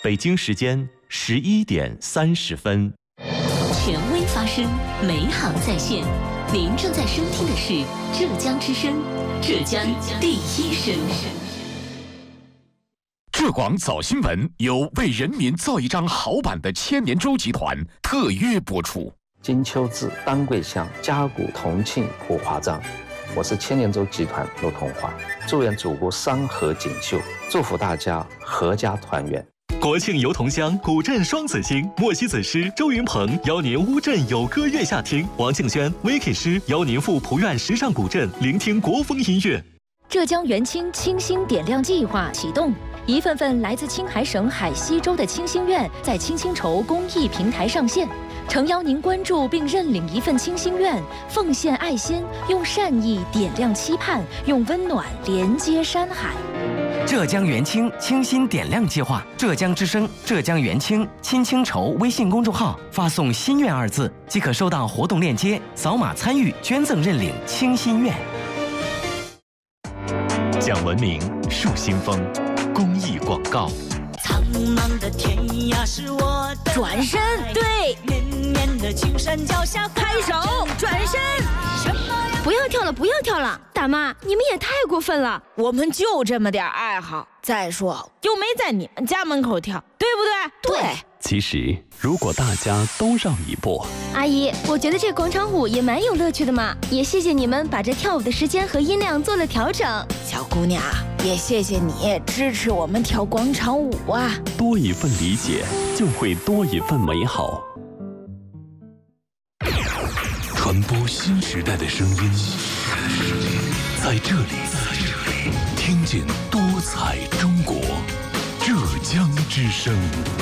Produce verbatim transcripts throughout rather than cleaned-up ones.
北京时间十一点三十分。 权威发声，美好在线。您正在收听的是浙江之声，浙江第一声。 浙广早新闻由为人民造一张好版的千年舟集团特约播出。 金秋至，丹桂乡，嘉谷同庆普华章。我是千年舟集团陆同华，祝愿祖国山河锦绣，祝福大家阖家团圆。 国庆游同乡，古镇双子星，莫西子诗、周云鹏邀您乌镇有歌月下听，王庆轩、Vicky 诗邀您赴蒲苑时尚古镇聆听国风音乐。 浙江元清清新点亮计划启动。一份份来自青海省海西州的清心愿在青青筹公益平台上线，诚邀您关注并认领一份清心愿，奉献爱心，用善意点亮期盼，用温暖连接山海。 浙江元清清新点亮计划，浙江之声、浙江元清青青筹微信公众号发送“心愿”二字，即可收到活动链接，扫码参与捐赠认领清心愿。 讲文明，树新风，公益广告。 苍茫的天涯是我的转身，对， 绵绵的青山脚下拍手，转身。 不要跳了，不要跳了！大妈，你们也太过分了。 我们就这么点爱好，再说又没在你们家门口跳，对不对？ 对。 其实，如果大家都让一步， 阿姨，我觉得这广场舞也蛮有乐趣的嘛。也谢谢你们把这跳舞的时间和音量做了调整。 小姑娘，也谢谢你支持我们跳广场舞啊！ 多一份理解，就会多一份美好。 传播新时代的声音，在这里，听见多彩中国，浙江之声。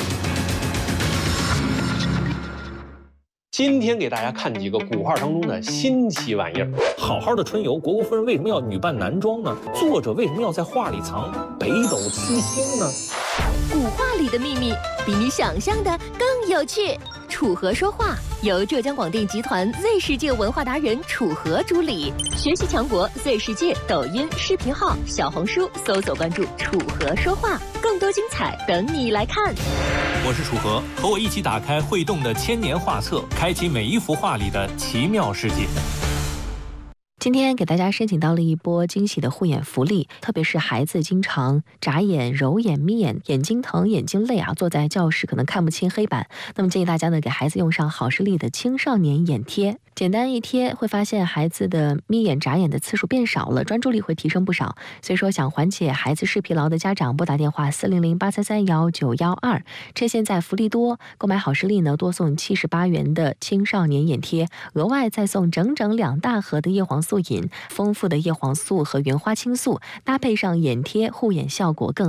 今天给大家看几个古画当中的新奇玩意儿。好好的春游，虢国夫人为什么要女扮男装呢？作者为什么要在画里藏北斗七星呢？ 古画里的秘密比你想象的更有趣。楚河说话由浙江广电集团 Z 世界文化达人楚河主理，学习强国 Z 世界抖音视频号、小红书搜索关注楚河说话，更多精彩等你来看。 我是楚河，和我一起打开会动的千年画册，开启每一幅画里的奇妙世界。 今天给大家申请到了一波惊喜的护眼福利，特别是孩子经常眨眼、揉眼、眯眼、眼睛疼、眼睛累啊，坐在教室可能看不清黑板，那么建议大家呢给孩子用上好视力的青少年眼贴。简单一贴，会发现孩子的眯眼、眨眼的次数变少了，专注力会提升不少。所以说，想缓解孩子视疲劳的家长，拨打电话四零零八三三幺九幺二，趁现在福利多，购买好视力呢多送七十八元的青少年眼贴，额外再送整整两大盒的叶黄素饮，丰富的叶黄素和原花青素，搭配上眼贴，护眼效果更